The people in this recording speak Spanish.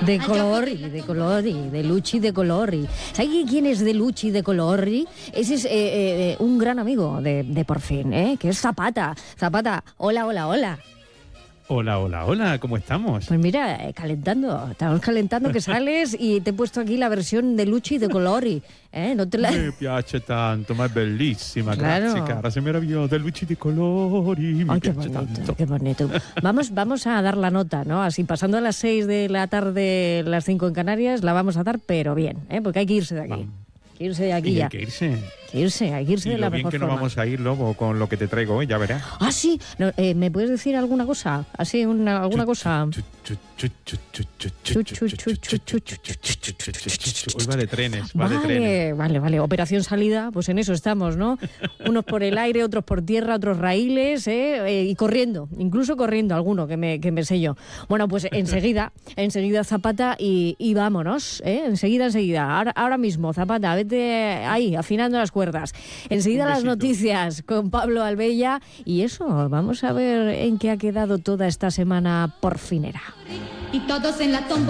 De color y de Luchi de Colori. ¿Sabes quién es de Luchi de Colori? Ese es un gran amigo de Por Fin, que es Zapata. Zapata, hola. Hola, ¿cómo estamos? Pues mira, estamos calentando que sales y te he puesto aquí la versión de Luchi de Colori. No te la... Mi piace tanto, ma è bellissima, Claro. grazie cara, sei meravigliosa, Luci di colori, mi Ay, qué piace bonito, tanto. qué bonito. Vamos a dar la nota, ¿no? Así pasando a las 6 de la tarde, las 5 en Canarias, la vamos a dar, pero bien, porque hay que irse de aquí. Vamos. Hay que irse de aquí Y ya. hay que irse. Hay que irse Y de la lo bien mejor que nos forma. vamos a ir, Lobo, con lo que te traigo hoy, ya verás. Ah, sí. No, ¿me puedes decir alguna cosa? Así, alguna cosa. Hoy va de trenes, va de trenes. Vale. Operación salida, pues en eso estamos, ¿no? Unos por el aire, otros por tierra, otros raíles, y corriendo, incluso corriendo alguno que me sé yo. Bueno, pues enseguida Zapata y vámonos, enseguida. Ahora mismo, Zapata, vete ahí, afinando las cuerdas. Enseguida las noticias con Pablo Albella y eso, vamos a ver en qué ha quedado toda esta semana porfinera. Y todos en la tómbola.